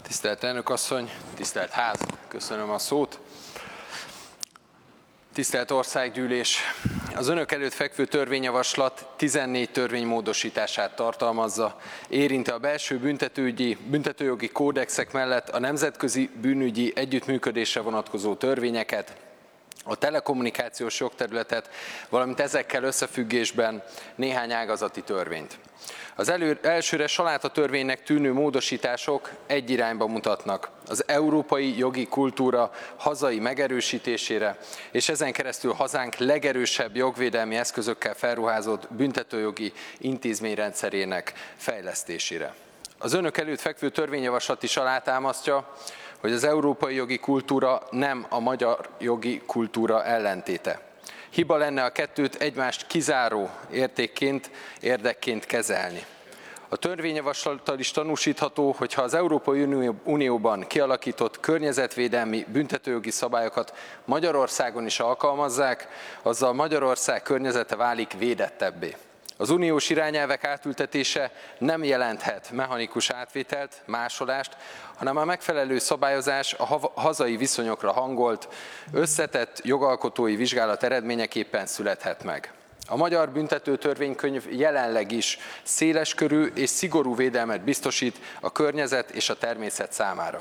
Tisztelt elnök asszony, tisztelt ház, köszönöm a szót. Tisztelt Országgyűlés, az önök előtt fekvő törvényjavaslat 14 törvény módosítását tartalmazza, érinti a belső büntetőjogi kódexek mellett a nemzetközi bűnügyi együttműködésre vonatkozó törvényeket, a telekommunikációs jogterületet, valamint ezekkel összefüggésben néhány ágazati törvényt. Az elsőre salátatörvénynek tűnő módosítások egy irányba mutatnak, az európai jogi kultúra hazai megerősítésére, és ezen keresztül hazánk legerősebb jogvédelmi eszközökkel felruházott büntetőjogi intézményrendszerének fejlesztésére. Az önök előtt fekvő törvényjavaslat is alátámasztja, hogy az európai jogi kultúra nem a magyar jogi kultúra ellentéte. Hiba lenne a kettőt egymást kizáró érdekként kezelni. A törvényjavaslattal is tanúsítható, hogy ha az Európai Unióban kialakított környezetvédelmi büntetőjogi szabályokat Magyarországon is alkalmazzák, azzal Magyarország környezete válik védettebbé. Az uniós irányelvek átültetése nem jelenthet mechanikus átvételt, másolást, hanem a megfelelő szabályozás a hazai viszonyokra hangolt, összetett jogalkotói vizsgálat eredményeképpen születhet meg. A magyar büntetőtörvénykönyv jelenleg is széleskörű és szigorú védelmet biztosít a környezet és a természet számára.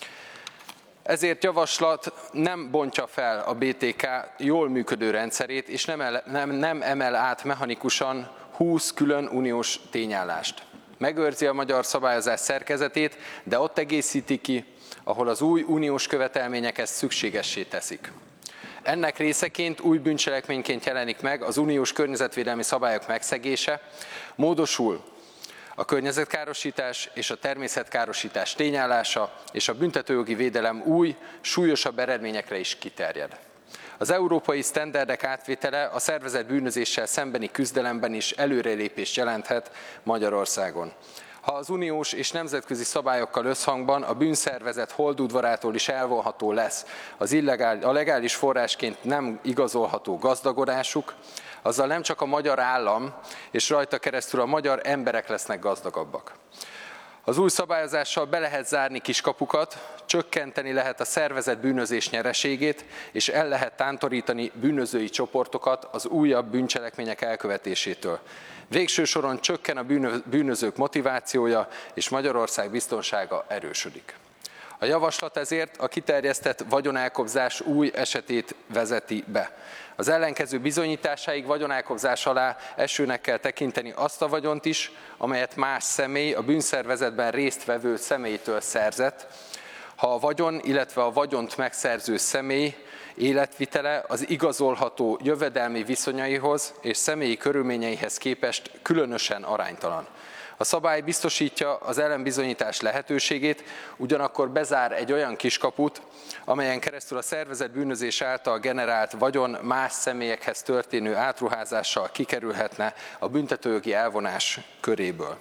Ezért javaslat nem bontja fel a BTK jól működő rendszerét, és nem emel át mechanikusan 20 külön uniós tényállást. Megőrzi a magyar szabályozás szerkezetét, de ott egészíti ki, ahol az új uniós követelmények ezt szükségessé teszik. Ennek részeként új bűncselekményként jelenik meg az uniós környezetvédelmi szabályok megszegése, módosul a környezetkárosítás és a természetkárosítás tényállása, és a büntetőjogi védelem új, súlyosabb eredményekre is kiterjed. Az európai sztenderdek átvétele a szervezett bűnözéssel szembeni küzdelemben is előrelépést jelenthet Magyarországon. Ha az uniós és nemzetközi szabályokkal összhangban a bűnszervezet holdudvarától is elvonható lesz a legális forrásként nem igazolható gazdagodásuk, azzal nem csak a magyar állam és rajta keresztül a magyar emberek lesznek gazdagabbak. Az új szabályozással be lehet zárni kiskapukat, csökkenteni lehet a szervezett bűnözés nyereségét, és el lehet tántorítani bűnözői csoportokat az újabb bűncselekmények elkövetésétől. Végső soron csökken a bűnözők motivációja, és Magyarország biztonsága erősödik. A javaslat ezért a kiterjesztett vagyonelkobzás új esetét vezeti be. Az ellenkező bizonyításáig vagyonelkobzás alá esőnek kell tekinteni azt a vagyont is, amelyet más személy a bűnszervezetben résztvevő személytől szerzett, ha a vagyon, illetve a vagyont megszerző személy életvitele az igazolható jövedelmi viszonyaihoz és személyi körülményeihez képest különösen aránytalan. A szabály biztosítja az ellenbizonyítás lehetőségét, ugyanakkor bezár egy olyan kiskaput, amelyen keresztül a szervezett bűnözés által generált vagyon más személyekhez történő átruházással kikerülhetne a büntetőjogi elvonás köréből.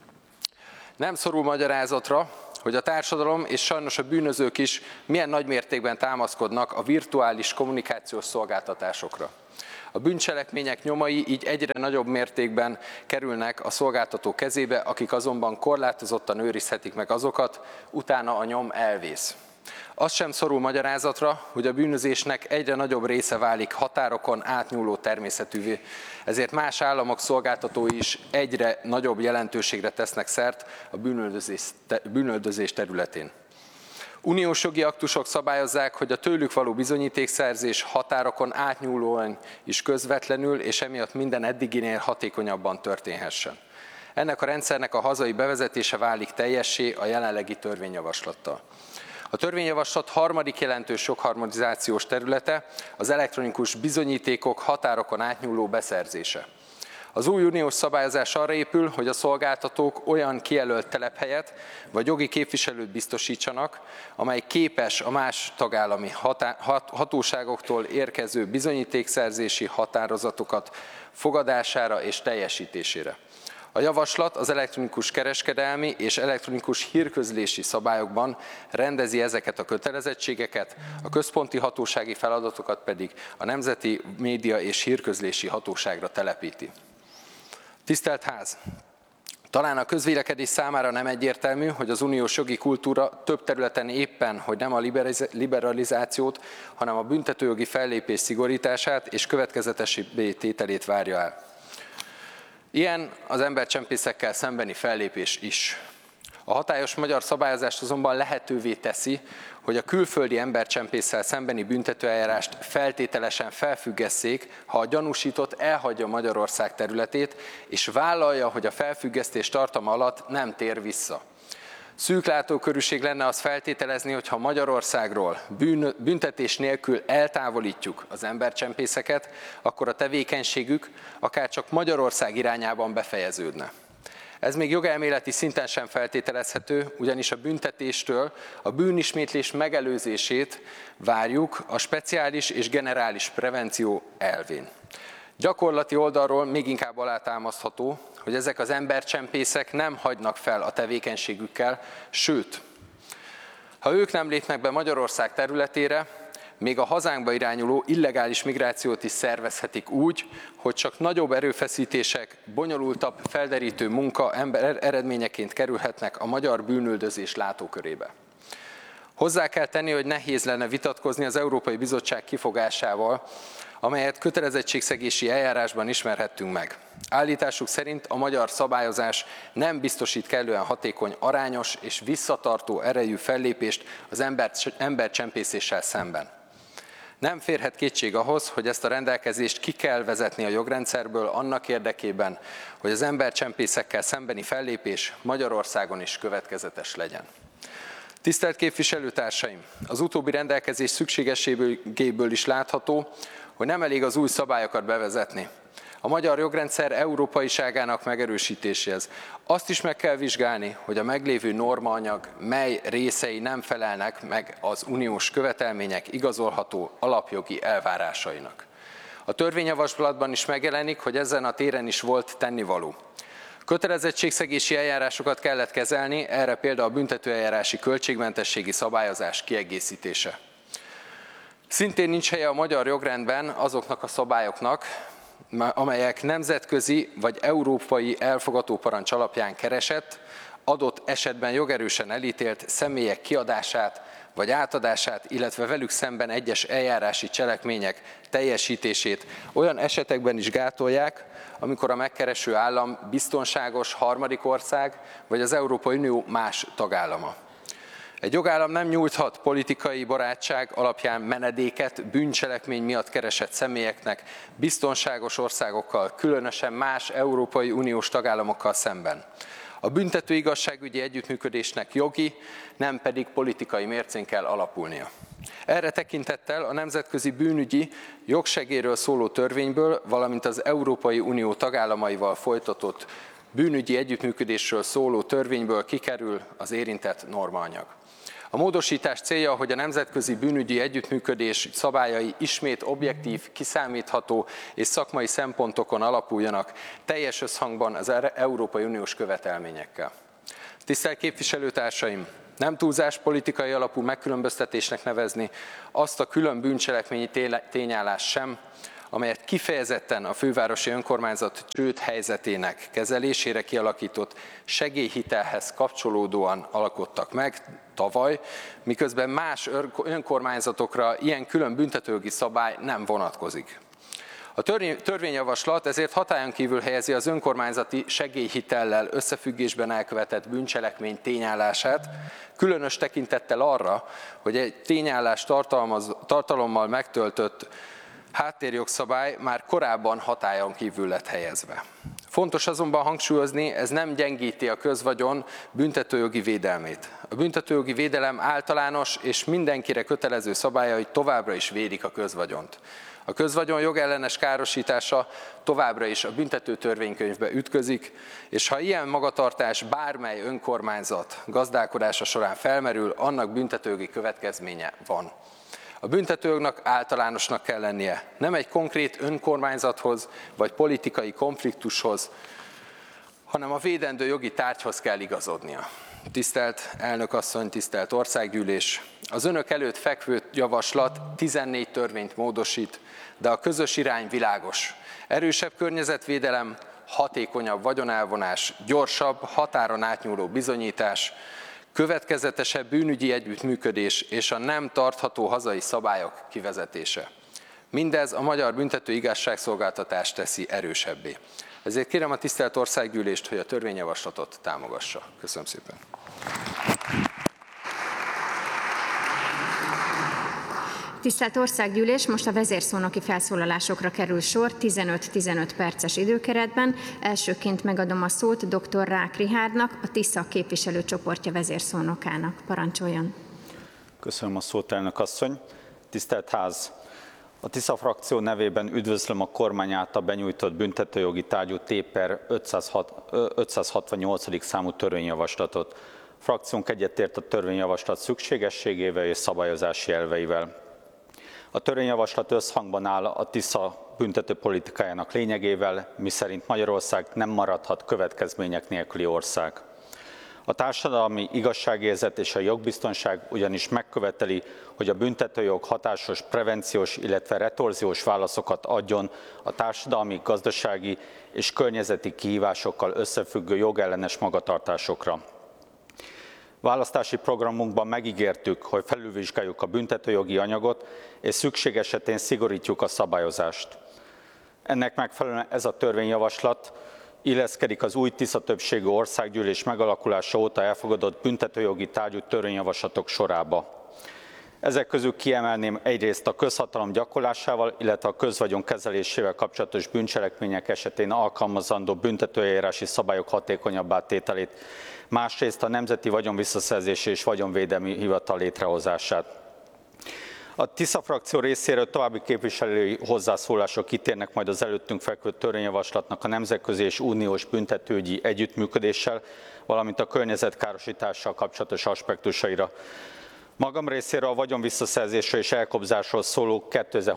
Nem szorul magyarázatra, hogy a társadalom és sajnos a bűnözők is milyen nagymértékben támaszkodnak a virtuális kommunikációs szolgáltatásokra. A bűncselekmények nyomai így egyre nagyobb mértékben kerülnek a szolgáltató kezébe, akik azonban korlátozottan őrizhetik meg azokat, utána a nyom elvész. Az sem szorul magyarázatra, hogy a bűnözésnek egyre nagyobb része válik határokon átnyúló természetűvé, ezért más államok szolgáltatói is egyre nagyobb jelentőségre tesznek szert a bűnöldözés területén. Uniós jogi aktusok szabályozzák, hogy a tőlük való bizonyítékszerzés határokon átnyúlóan is közvetlenül és emiatt minden eddiginél hatékonyabban történhessen. Ennek a rendszernek a hazai bevezetése válik teljessé a jelenlegi törvényjavaslattal. A törvényjavaslat harmadik jelentős jogharmonizációs területe az elektronikus bizonyítékok határokon átnyúló beszerzése. Az új uniós szabályozás arra épül, hogy a szolgáltatók olyan kijelölt telephelyet vagy jogi képviselőt biztosítsanak, amely képes a más tagállami hatóságoktól érkező bizonyítékszerzési határozatokat fogadására és teljesítésére. A javaslat az elektronikus kereskedelmi és elektronikus hírközlési szabályokban rendezi ezeket a kötelezettségeket, a központi hatósági feladatokat pedig a Nemzeti Média és Hírközlési Hatóságra telepíti. Tisztelt Ház! Talán a közvélekedés számára nem egyértelmű, hogy az uniós jogi kultúra több területen éppen, hogy nem a liberalizációt, hanem a büntetőjogi fellépés szigorítását és következetessé tételét várja el. Ilyen az embercsempészekkel szembeni fellépés is. A hatályos magyar szabályozást azonban lehetővé teszi, hogy a külföldi embercsempésszel szembeni büntetőeljárást feltételesen felfüggesszék, ha a gyanúsított elhagyja Magyarország területét, és vállalja, hogy a felfüggesztés tartama alatt nem tér vissza. Szűk látókörűség lenne azt feltételezni, hogy ha Magyarországról büntetés nélkül eltávolítjuk az embercsempészeket, akkor a tevékenységük akár csak Magyarország irányában befejeződne. Ez még jogelméleti szinten sem feltételezhető, ugyanis a büntetéstől a bűnismétlés megelőzését várjuk a speciális és generális prevenció elvén. Gyakorlati oldalról még inkább alátámasztható, hogy ezek az embercsempészek nem hagynak fel a tevékenységükkel, sőt, ha ők nem lépnek be Magyarország területére, még a hazánkba irányuló illegális migrációt is szervezhetik úgy, hogy csak nagyobb erőfeszítések, bonyolultabb felderítő munka eredményeként kerülhetnek a magyar bűnüldözés látókörébe. Hozzá kell tenni, hogy nehéz lenne vitatkozni az Európai Bizottság kifogásával, amelyet kötelezettségszegési eljárásban ismerhettünk meg. Állításuk szerint a magyar szabályozás nem biztosít kellően hatékony, arányos és visszatartó erejű fellépést az embercsempészéssel szemben. Nem férhet kétség ahhoz, hogy ezt a rendelkezést ki kell vezetni a jogrendszerből annak érdekében, hogy az embercsempészekkel szembeni fellépés Magyarországon is következetes legyen. Tisztelt képviselőtársaim! Az utóbbi rendelkezés szükségességéből is látható, hogy nem elég az új szabályokat bevezetni. A magyar jogrendszer európaiságának megerősítéséhez azt is meg kell vizsgálni, hogy a meglévő normaanyag mely részei nem felelnek meg az uniós követelmények igazolható alapjogi elvárásainak. A törvényjavaslatban is megjelenik, hogy ezen a téren is volt tennivaló. Kötelezettségszegési eljárásokat kellett kezelni, erre például a büntetőeljárási költségmentességi szabályozás kiegészítése. Szintén nincs helye a magyar jogrendben azoknak a szabályoknak, amelyek nemzetközi vagy európai elfogató parancs alapján keresett, adott esetben jogerősen elítélt személyek kiadását vagy átadását, illetve velük szemben egyes eljárási cselekmények teljesítését olyan esetekben is gátolják, amikor a megkereső állam biztonságos harmadik ország vagy az Európai Unió más tagállama. Egy jogállam nem nyújthat politikai barátság alapján menedéket bűncselekmény miatt keresett személyeknek biztonságos országokkal, különösen más Európai Uniós tagállamokkal szemben. A büntető igazságügyi együttműködésnek jogi, nem pedig politikai mércén kell alapulnia. Erre tekintettel a nemzetközi bűnügyi jogsegélyről szóló törvényből, valamint az Európai Unió tagállamaival folytatott bűnügyi együttműködésről szóló törvényből kikerül az érintett normaanyag. A módosítás célja, hogy a nemzetközi bűnügyi együttműködés szabályai ismét objektív, kiszámítható és szakmai szempontokon alapuljanak, teljes összhangban az Európai Uniós követelményekkel. Tisztelt képviselőtársaim! Nem túlzás politikai alapú megkülönböztetésnek nevezni azt a külön bűncselekményi tényállást sem, amelyet kifejezetten a fővárosi önkormányzat csőd helyzetének kezelésére kialakított segélyhitelhez kapcsolódóan alkottak meg tavaly, miközben más önkormányzatokra ilyen külön büntetőjogi szabály nem vonatkozik. A törvényjavaslat ezért hatályon kívül helyezi az önkormányzati segélyhitellel összefüggésben elkövetett bűncselekmény tényállását, különös tekintettel arra, hogy egy tényállás tartalommal megtöltött háttérjogszabály már korábban hatályon kívül lett helyezve. Fontos azonban hangsúlyozni, ez nem gyengíti a közvagyon büntetőjogi védelmét. A büntetőjogi védelem általános és mindenkire kötelező szabályai továbbra is védik a közvagyont. A közvagyon jogellenes károsítása továbbra is a büntető törvénykönyvbe ütközik, és ha ilyen magatartás bármely önkormányzat gazdálkodása során felmerül, annak büntetőjogi következménye van. A büntetőjognak általánosnak kell lennie, nem egy konkrét önkormányzathoz vagy politikai konfliktushoz, hanem a védendő jogi tárgyhoz kell igazodnia. Tisztelt elnök asszony, tisztelt országgyűlés! Az önök előtt fekvő javaslat 14 törvényt módosít, de a közös irány világos. Erősebb környezetvédelem, hatékonyabb vagyonelvonás, gyorsabb, határon átnyúló bizonyítás, következetesebb bűnügyi együttműködés és a nem tartható hazai szabályok kivezetése. Mindez a magyar büntető igazságszolgáltatást teszi erősebbé. Ezért kérem a tisztelt Országgyűlést, hogy a törvényjavaslatot támogassa. Köszönöm szépen. Tisztelt Országgyűlés, most a vezérszónoki felszólalásokra kerül sor 15-15 perces időkeretben. Elsőként megadom a szót dr. Rák Rihárdnak, a TISZA képviselőcsoportja vezérszónokának. Parancsoljon! Köszönöm a szót, elnök asszony. Tisztelt Ház! A TISZA frakció nevében üdvözlöm a kormány által benyújtott büntetőjogi tárgyú TPER 568. számú törvényjavaslatot. A frakciónk egyetért a törvényjavaslat szükségességével és szabályozási elveivel. A törvényjavaslat összhangban áll a TISZA büntetőpolitikájának lényegével, miszerint Magyarország nem maradhat következmények nélküli ország. A társadalmi igazságérzet és a jogbiztonság ugyanis megköveteli, hogy a büntetőjog hatásos prevenciós, illetve retorziós válaszokat adjon a társadalmi, gazdasági és környezeti kihívásokkal összefüggő jogellenes magatartásokra. Választási programunkban megígértük, hogy felülvizsgáljuk a büntetőjogi anyagot, és szükség esetén szigorítjuk a szabályozást. Ennek megfelelően ez a törvényjavaslat illeszkedik az új TISZA többségű országgyűlés megalakulása óta elfogadott büntetőjogi tárgyú törvényjavaslatok sorába. Ezek közül kiemelném egyrészt a közhatalom gyakorlásával, illetve a közvagyon kezelésével kapcsolatos bűncselekmények esetén alkalmazandó büntetőeljárási szabályok hatékonyabbá tételét, másrészt a Nemzeti Vagyonvisszaszerzési és Vagyonvédelmi Hivatal létrehozását. A TISZA frakció részéről további képviselői hozzászólások kitérnek majd az előttünk fekvő törvényjavaslatnak a nemzetközi és uniós büntetőügyi együttműködéssel, valamint a környezetkárosítással kapcsolatos aspektusaira. Magam részéről a vagyonvisszaszerzésről és elkobzásról szóló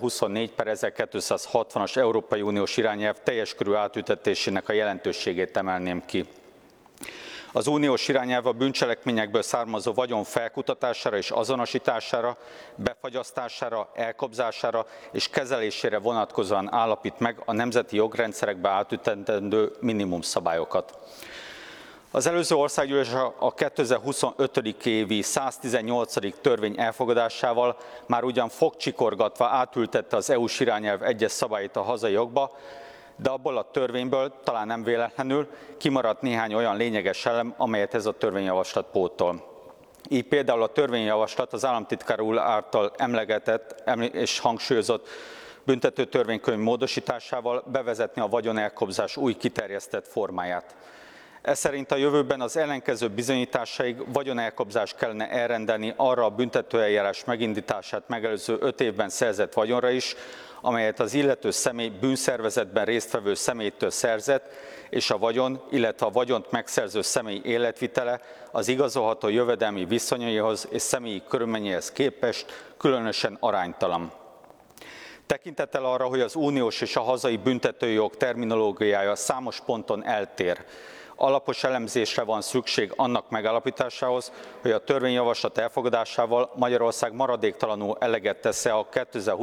2024/1260-as Európai Uniós irányelv teljes körű átültetésének a jelentőségét emelném ki. Az uniós irányelv a bűncselekményekből származó vagyon felkutatására és azonosítására, befagyasztására, elkobzására és kezelésére vonatkozóan állapít meg a nemzeti jogrendszerekbe átültetendő minimumszabályokat. Az előző országgyűlés a 2025. évi 118. törvény elfogadásával már ugyan fogcsikorgatva átültette az EU-s irányelv egyes szabályait a hazai jogba, de abból a törvényből talán nem véletlenül kimaradt néhány olyan lényeges elem, amelyet ez a törvényjavaslat pótol. Így például a törvényjavaslat az államtitkár úr által emlegetett és hangsúlyozott büntető törvénykönyv módosításával bevezetni a vagyonelkobzás új kiterjesztett formáját. Ez szerint a jövőben az ellenkező bizonyításaig vagyonelkobzást kellene elrendelni arra a büntetőeljárás megindítását megelőző 5 évben szerzett vagyonra is, amelyet az illető személy bűnszervezetben résztvevő személytől szerzett, és a vagyon, illetve a vagyont megszerző személy életvitele az igazolható jövedelmi viszonyaihoz és személyi körülményeihez képest különösen aránytalan. Tekintettel arra, hogy az uniós és a hazai büntetőjog terminológiája számos ponton eltér, alapos elemzésre van szükség annak megállapításához, hogy a törvényjavaslat elfogadásával Magyarország maradéktalanul eleget tesz-e a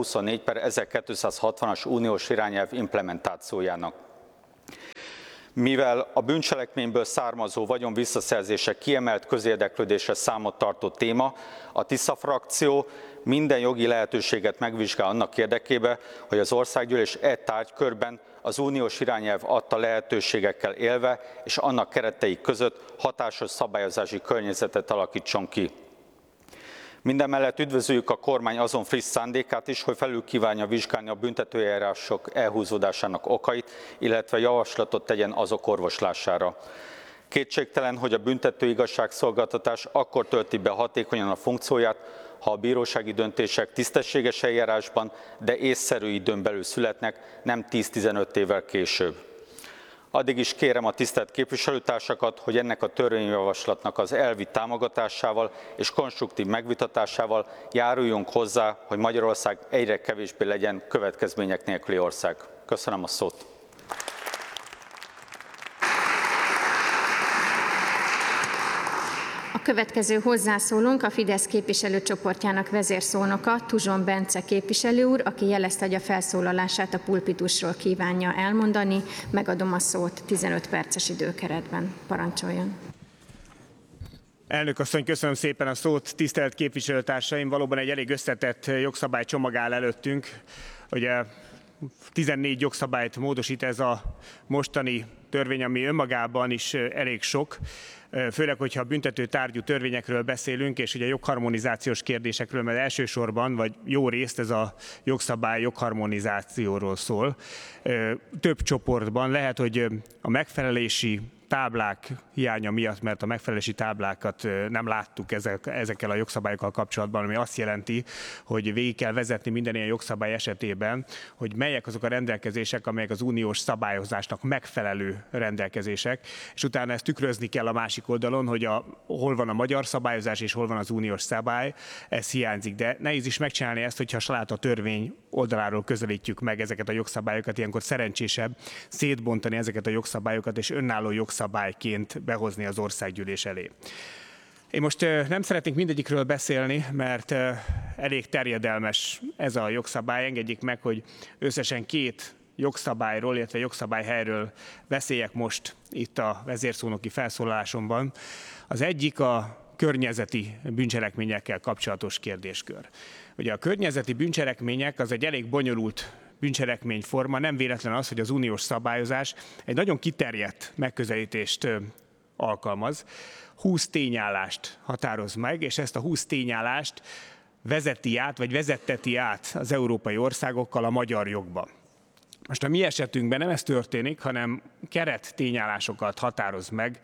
2024/1260-as uniós irányelv implementációjának. Mivel a bűncselekményből származó vagyon visszaszerzése kiemelt közérdeklődésre számot tartó téma, a TISZA frakció minden jogi lehetőséget megvizsgál annak érdekében, hogy az országgyűlés tárgykörben az uniós irányelv adta lehetőségekkel élve és annak keretei között hatásos szabályozási környezetet alakítson ki. Mindemellett üdvözöljük a kormány azon friss szándékát is, hogy felül kívánja vizsgálni a büntetőeljárások elhúzódásának okait, illetve javaslatot tegyen azok orvoslására. Kétségtelen, hogy a büntető igazságszolgáltatás akkor tölti be hatékonyan a funkcióját, ha a bírósági döntések tisztességes eljárásban, de észszerű időn belül születnek, nem 10-15 évvel később. Addig is kérem a tisztelt képviselőtársakat, hogy ennek a törvényjavaslatnak az elvi támogatásával és konstruktív megvitatásával járuljunk hozzá, hogy Magyarország egyre kevésbé legyen következmények nélküli ország. Köszönöm a szót. A Következő hozzászólónk a Fidesz képviselőcsoportjának vezérszónoka, Tuzson Bence képviselő úr, aki jelezte, hogy a felszólalását a pulpitusról kívánja elmondani. Megadom a szót 15 perces időkeretben. Parancsoljon! Elnök asszony, köszönöm szépen a szót. Tisztelt képviselőtársaim, valóban egy elég összetett jogszabálycsomag áll előttünk. Ugye 14 jogszabályt módosít ez a mostani törvény, ami önmagában is elég sok, főleg, hogyha büntető tárgyú törvényekről beszélünk, és ugye jogharmonizációs kérdésekről, mert elsősorban, vagy jó részt ez a jogszabály jogharmonizációról szól. Több csoportban lehet, hogy a megfelelési táblák hiánya miatt, mert a megfelelési táblákat nem láttuk ezekkel a jogszabályokkal kapcsolatban, ami azt jelenti, hogy végig kell vezetni minden ilyen jogszabály esetében, hogy melyek azok a rendelkezések, amelyek az uniós szabályozásnak megfelelő rendelkezések, és utána ezt tükrözni kell a másik oldalon, hogy hol van a magyar szabályozás és hol van az uniós szabály, ez hiányzik. De nehéz is megcsinálni ezt, hogyha saját a törvény oldaláról közelítjük meg ezeket a jogszabályokat, ilyenkor szerencsésebb szétbontani ezeket a jogszabályokat, és önálló jogszabályként behozni az országgyűlés elé. Én most nem szeretnék mindegyikről beszélni, mert elég terjedelmes ez a jogszabály. Engedjék meg, hogy összesen 2 jogszabályról, illetve jogszabályhelyről beszéljek most itt a vezérszónoki felszólalásomban. Az egyik a környezeti bűncselekményekkel kapcsolatos kérdéskör. Ugye a környezeti bűncselekmények az egy elég bonyolult bűncselekményforma, nem véletlen az, hogy az uniós szabályozás egy nagyon kiterjedt megközelítést alkalmaz. 20 tényállást határoz meg, és ezt a 20 tényállást vezeti át, vagy vezetteti át az európai országokkal a magyar jogba. Most a mi esetünkben nem ez történik, hanem kerettényállásokat határoz meg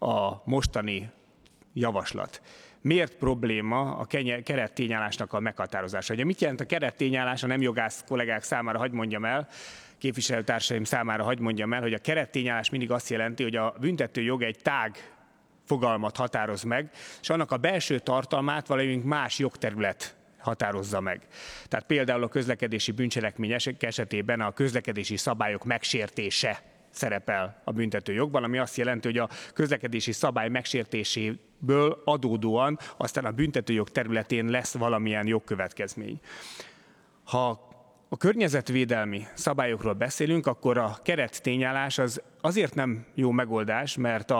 a mostani javaslat. Miért probléma a kerettényállásnak a meghatározása? Ugye mit jelent a kerettényállás, a nem jogász kollégák számára hadd mondjam el, képviselőtársaim számára hadd mondjam el, hogy a kerettényállás mindig azt jelenti, hogy a büntetőjog egy tág fogalmat határoz meg, és annak a belső tartalmát valamint más jogterület határozza meg. Tehát például a közlekedési bűncselekmények esetében a közlekedési szabályok megsértése szerepel a büntetőjogban, ami azt jelenti, hogy a közlekedési szabály megsértéséből adódóan aztán a büntetőjog területén lesz valamilyen jogkövetkezmény. Ha a környezetvédelmi szabályokról beszélünk, akkor a kerettényállás az azért nem jó megoldás, mert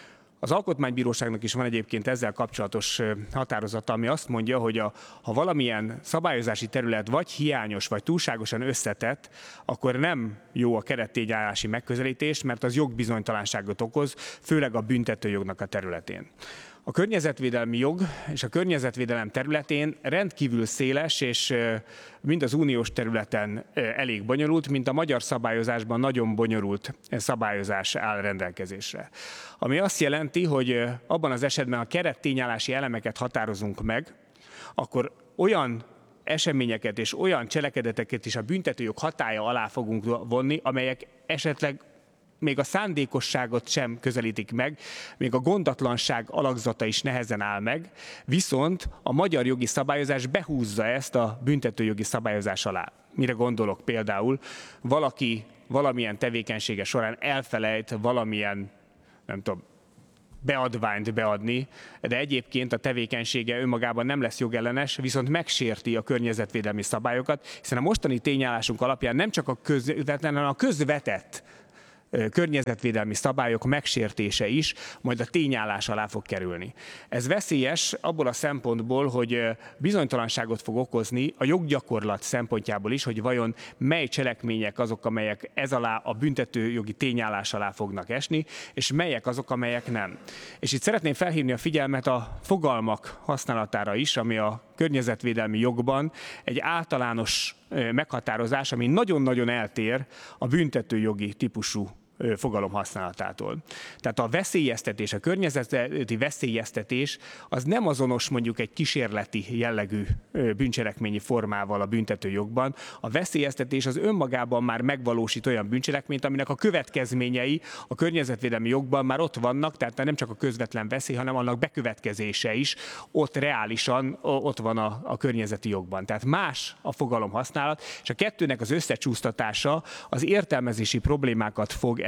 az Alkotmánybíróságnak is van egyébként ezzel kapcsolatos határozata, ami azt mondja, hogy ha valamilyen szabályozási terület vagy hiányos, vagy túlságosan összetett, akkor nem jó a kerettényállási megközelítés, mert az jogbizonytalanságot okoz, főleg a büntetőjognak a területén. A környezetvédelmi jog és a környezetvédelem területén rendkívül széles, és mind az uniós területen elég bonyolult, mint a magyar szabályozásban nagyon bonyolult szabályozás áll rendelkezésre. Ami azt jelenti, hogy abban az esetben a kerettényállási elemeket határozunk meg, akkor olyan eseményeket és olyan cselekedeteket is a büntetőjog hatálya alá fogunk vonni, amelyek esetleg még a szándékosságot sem közelítik meg, még a gondatlanság alakzata is nehezen áll meg, viszont a magyar jogi szabályozás behúzza ezt a büntetőjogi szabályozás alá. Mire gondolok például? Valaki valamilyen tevékenysége során elfelejt valamilyen, nem tudom, beadványt beadni, de egyébként a tevékenysége önmagában nem lesz jogellenes, viszont megsérti a környezetvédelmi szabályokat, hiszen a mostani tényállásunk alapján nem csak a közvetlen, hanem a közvetett környezetvédelmi szabályok megsértése is majd a tényállás alá fog kerülni. Ez veszélyes abból a szempontból, hogy bizonytalanságot fog okozni a joggyakorlat szempontjából is, hogy vajon mely cselekmények azok, amelyek ez alá a büntetőjogi tényállás alá fognak esni, és melyek azok, amelyek nem. És itt szeretném felhívni a figyelmet a fogalmak használatára is, ami a környezetvédelmi jogban egy általános meghatározás, ami nagyon-nagyon eltér a büntetőjogi típusú fogalom használatától. Tehát a veszélyeztetés, a környezeti veszélyeztetés az nem azonos mondjuk egy kísérleti jellegű bűncselekményi formával a büntetőjogban. A veszélyeztetés az önmagában már megvalósít olyan bűncselekményt, aminek a következményei a környezetvédelmi jogban már ott vannak, tehát nem csak a közvetlen veszély, hanem annak bekövetkezése is ott reálisan ott van a környezeti jogban. Tehát más a fogalom használat, és a kettőnek az összecsúsztatása az értelmezési problémákat fog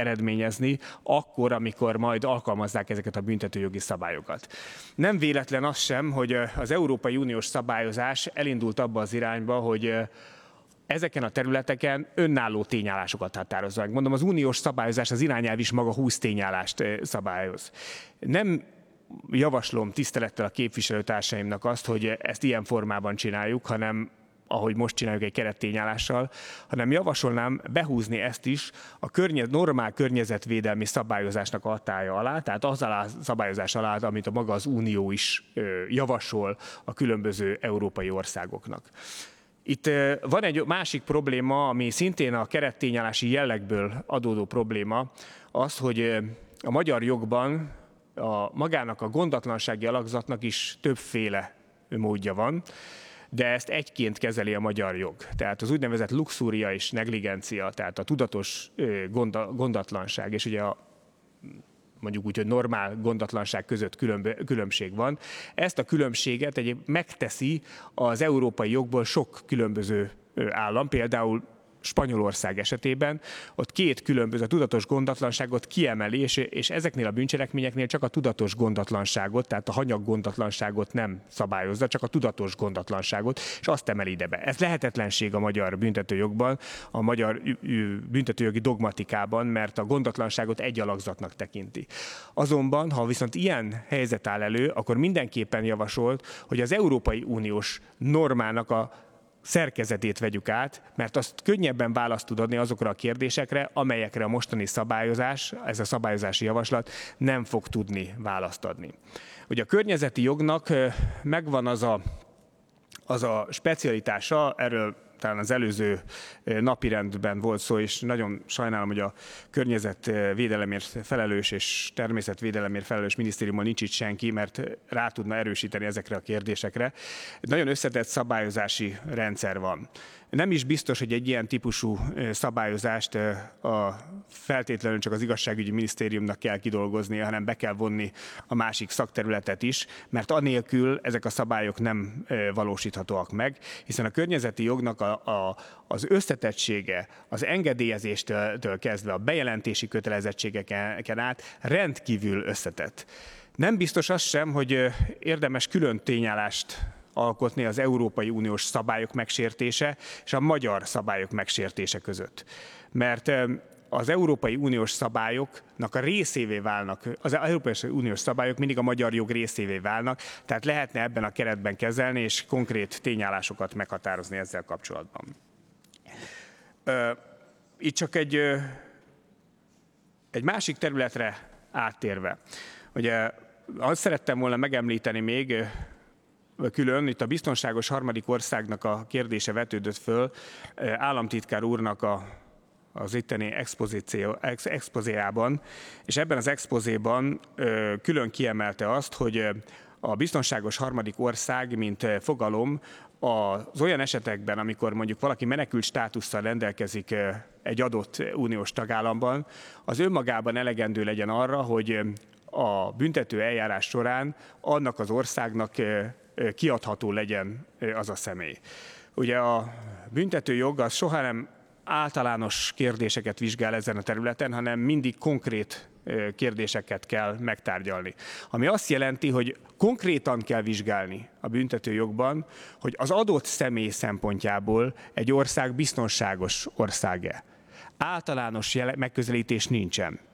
eredményezni akkor, amikor majd alkalmazzák ezeket a büntetőjogi szabályokat. Nem véletlen az sem, hogy az Európai Uniós szabályozás elindult abba az irányba, hogy ezeken a területeken önálló tényállásokat határozza meg. Mondom, az uniós szabályozás, az irányelv is maga 20 tényállást szabályoz. Nem javaslom tisztelettel a képviselőtársaimnak azt, hogy ezt ilyen formában csináljuk, hanem ahogy most csináljuk egy kerettényállással, hanem javasolnám behúzni ezt is a normál környezetvédelmi szabályozásnak a hatálya alá, tehát az alá szabályozás alá, amit a maga az Unió is javasol a különböző európai országoknak. Itt van egy másik probléma, ami szintén a kerettényállási jellegből adódó probléma, az, hogy a magyar jogban magának a gondatlansági alakzatnak is többféle módja van, de ezt egyként kezeli a magyar jog. Tehát az úgynevezett luxúria és negligencia, tehát a tudatos gondatlanság, és ugye mondjuk úgy, hogy normál gondatlanság között különbség van. Ezt a különbséget megteszi az európai jogból sok különböző állam, például Spanyolország esetében, ott két különböző, a tudatos gondatlanságot kiemeli, és ezeknél a bűncselekményeknél csak a tudatos gondatlanságot, tehát a hanyag gondatlanságot nem szabályozza, csak a tudatos gondatlanságot, és azt emeli ide be. Ez lehetetlenség a magyar büntetőjogban, a magyar büntetőjogi dogmatikában, mert a gondatlanságot egy alakzatnak tekinti. Azonban, ha viszont ilyen helyzet áll elő, akkor mindenképpen javasolt, hogy az Európai Uniós normának a szerkezetét vegyük át, mert azt könnyebben választ tud adni azokra a kérdésekre, amelyekre a mostani szabályozás, ez a szabályozási javaslat nem fog tudni választ adni. Ugye a környezeti jognak megvan az a specialitása, erről talán az előző napirendben volt szó, és nagyon sajnálom, hogy a környezetvédelemért felelős és természetvédelemért felelős minisztériumban nincs itt senki, mert rá tudna erősíteni ezekre a kérdésekre. Nagyon összetett szabályozási rendszer van. Nem is biztos, hogy egy ilyen típusú szabályozást feltétlenül csak az igazságügyi minisztériumnak kell kidolgoznia, hanem be kell vonni a másik szakterületet is, mert anélkül ezek a szabályok nem valósíthatóak meg, hiszen a környezeti jognak az összetettsége, az engedélyezéstől kezdve a bejelentési kötelezettségeken át rendkívül összetett. Nem biztos az sem, hogy érdemes külön tényállást alkotni az Európai Uniós szabályok megsértése és a magyar szabályok megsértése között. Mert az Európai Uniós szabályoknak a részévé válnak, az Európai Uniós szabályok mindig a magyar jog részévé válnak, tehát lehetne ebben a keretben kezelni és konkrét tényállásokat meghatározni ezzel kapcsolatban. Itt csak egy másik területre áttérve. Ugye azt szerettem volna megemlíteni még, külön itt a biztonságos harmadik országnak a kérdése vetődött föl államtitkár úrnak az itteni expozéjában, és ebben az expozéban külön kiemelte azt, hogy a biztonságos harmadik ország, mint fogalom, az olyan esetekben, amikor mondjuk valaki menekült státusszal rendelkezik egy adott uniós tagállamban, az önmagában elegendő legyen arra, hogy a büntető eljárás során annak az országnak kiadható legyen az a személy. Ugye a büntetőjog az soha nem általános kérdéseket vizsgál ezen a területen, hanem mindig konkrét kérdéseket kell megtárgyalni. Ami azt jelenti, hogy konkrétan kell vizsgálni a büntetőjogban, hogy az adott személy szempontjából egy ország biztonságos ország-e. Általános megközelítés nincsen.